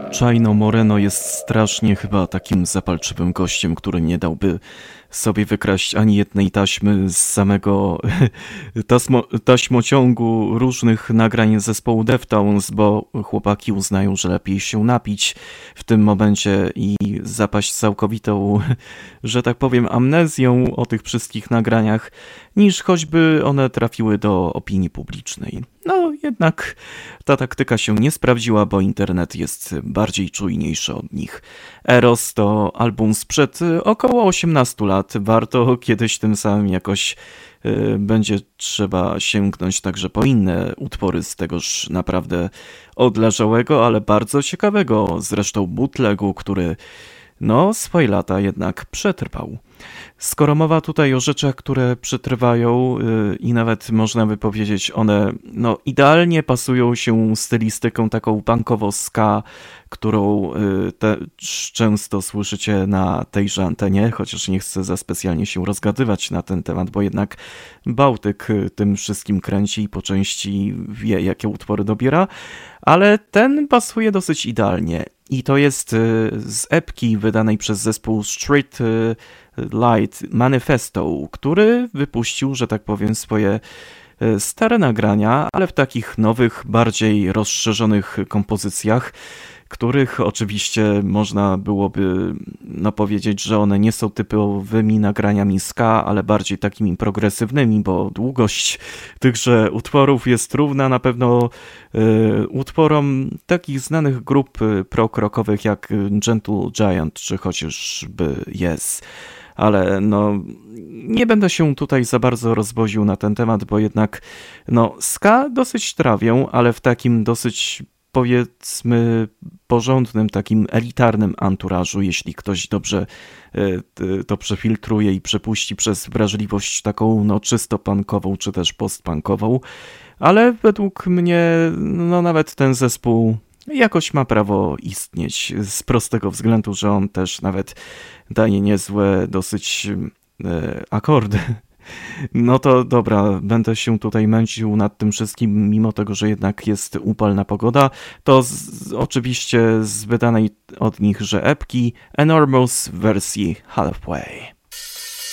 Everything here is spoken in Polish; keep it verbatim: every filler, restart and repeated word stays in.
Chino Moreno jest strasznie chyba takim zapalczywym gościem, który nie dałby sobie wykraść ani jednej taśmy z samego tasmo, taśmociągu różnych nagrań zespołu Deftones, bo chłopaki uznają, że lepiej się napić w tym momencie i zapaść całkowitą, że tak powiem, amnezją o tych wszystkich nagraniach, niż choćby one trafiły do opinii publicznej. No jednak ta taktyka się nie sprawdziła, bo internet jest bardziej czujniejszy od nich. Eros to album sprzed około osiemnastu lat. Warto kiedyś tym samym jakoś y, będzie trzeba sięgnąć także po inne utwory z tegoż naprawdę odleżałego, ale bardzo ciekawego zresztą bootlegu, który no swoje lata jednak przetrwał. Skoro mowa tutaj o rzeczach, które przetrwają yy, i nawet można by powiedzieć one no, idealnie pasują się stylistyką taką punkowo-ska, którą yy, też często słyszycie na tejże antenie, chociaż nie chcę za specjalnie się rozgadywać na ten temat, bo jednak Bałtyk tym wszystkim kręci i po części wie, jakie utwory dobiera, ale ten pasuje dosyć idealnie. I to jest z epki wydanej przez zespół Street Light Manifesto, który wypuścił, że tak powiem, swoje stare nagrania, ale w takich nowych, bardziej rozszerzonych kompozycjach, których oczywiście można byłoby no, powiedzieć, że one nie są typowymi nagraniami ska, ale bardziej takimi progresywnymi, bo długość tychże utworów jest równa na pewno y, utworom takich znanych grup prog-rockowych jak Gentle Giant czy chociażby Yes. Ale no nie będę się tutaj za bardzo rozwoził na ten temat, bo jednak no ska dosyć trawią, ale w takim dosyć powiedzmy porządnym, takim elitarnym anturażu, jeśli ktoś dobrze to przefiltruje i przepuści przez wrażliwość taką no czysto punkową, czy też postpunkową, ale według mnie no nawet ten zespół jakoś ma prawo istnieć z prostego względu, że on też nawet daje niezłe dosyć e, akordy. No to dobra, będę się tutaj męcił nad tym wszystkim, mimo tego, że jednak jest upalna pogoda. To z, oczywiście z wydanej od nich, że epki Enormous w wersji Halfway.